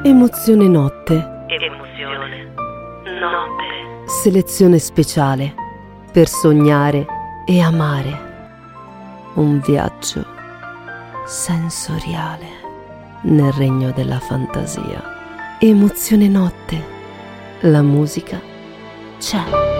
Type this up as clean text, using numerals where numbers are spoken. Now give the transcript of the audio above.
Emozione notte. Emozione notte. Selezione speciale per sognare e amare. Un viaggio sensoriale nel regno della fantasia. Emozione notte. La musica c'è.